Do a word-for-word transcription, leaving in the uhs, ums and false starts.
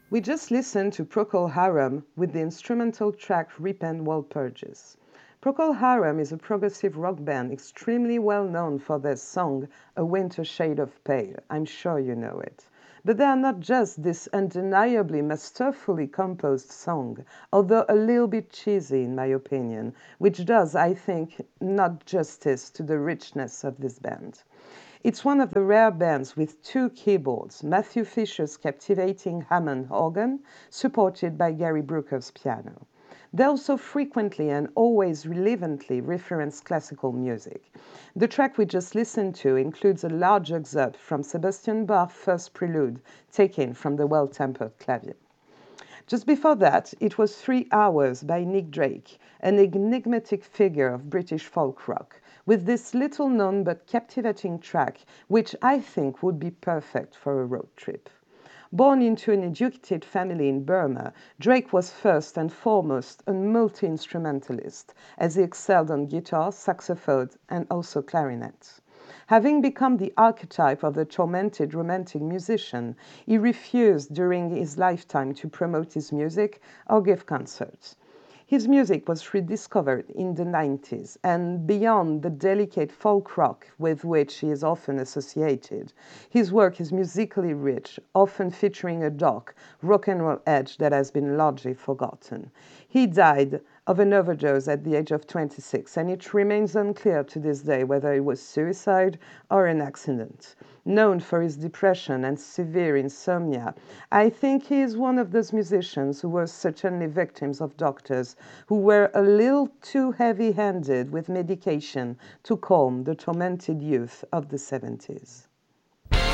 We just listened to Procol Harum with the instrumental track Repent Walpurgis. Procol Harum is a progressive rock band extremely well known for their song A Winter Shade of Pale. I'm sure you know it. But they are not just this undeniably masterfully composed song, although a little bit cheesy in my opinion, which does, I think, not justice to the richness of this band. It's one of the rare bands with two keyboards, Matthew Fisher's captivating Hammond organ, supported by Gary Brooker's piano. They also frequently and always relevantly reference classical music. The track we just listened to includes a large excerpt from Sebastian Bach's first prelude, taken from the Well-Tempered Clavier. Just before that, it was Three Hours by Nick Drake, an enigmatic figure of British folk rock, with this little known but captivating track, which I think would be perfect for a road trip. Born into an educated family in Burma, Drake was first and foremost a multi instrumentalist, as he excelled on guitar, saxophone, and also clarinet. Having become the archetype of the tormented romantic musician, he refused during his lifetime to promote his music or give concerts. His music was rediscovered in the nineties, and beyond the delicate folk rock with which he is often associated, his work is musically rich, often featuring a dark rock and roll edge that has been largely forgotten. He died of an overdose at the age of twenty-six, and it remains unclear to this day whether it was suicide or an accident. Known for his depression and severe insomnia, I think he is one of those musicians who were certainly victims of doctors who were a little too heavy handed with medication to calm the tormented youth of the seventies.